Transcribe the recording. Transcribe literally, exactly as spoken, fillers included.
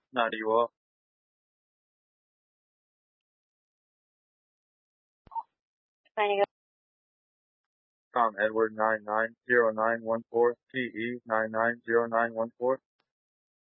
Not you all. Fine, Tom Edward nine nine zero nine one four T E nine nine zero nine one four.